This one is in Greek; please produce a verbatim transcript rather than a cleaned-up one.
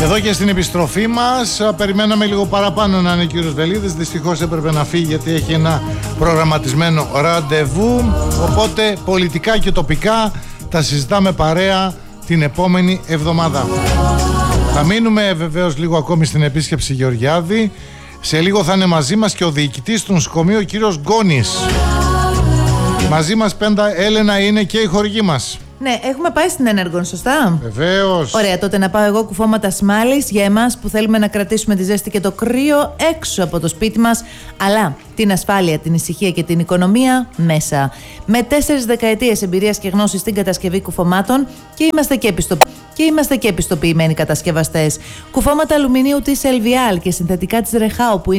Εδώ και στην επιστροφή μας περιμέναμε λίγο παραπάνω να είναι ο κύριος Βελίδης. Δυστυχώς έπρεπε να φύγει γιατί έχει ένα προγραμματισμένο ραντεβού. Οπότε πολιτικά και τοπικά τα συζητάμε παρέα την επόμενη εβδομάδα. Θα μείνουμε βεβαίως λίγο ακόμη στην επίσκεψη Γεωργιάδη. Σε λίγο θα είναι μαζί μας και ο διοικητής του νοσοκομείου, ο κύριος Γκόνης. Μαζί μας Πέντα Έλενα είναι και η χορηγή μας. Ναι, έχουμε πάει στην Ενεργόν, σωστά. Βεβαίως. Ωραία, τότε να πάω εγώ κουφώματα Σμάλης για εμάς που θέλουμε να κρατήσουμε τη ζέστη και το κρύο έξω από το σπίτι μας, αλλά την ασφάλεια, την ησυχία και την οικονομία μέσα. Με τέσσερις δεκαετίες εμπειρίας και γνώσης στην κατασκευή κουφωμάτων και είμαστε και, επιστο... και είμαστε και επιστοποιημένοι κατασκευαστές. Κουφώματα αλουμινίου της Ελβιάλ και συνθετικά της Ρεχάου που είναι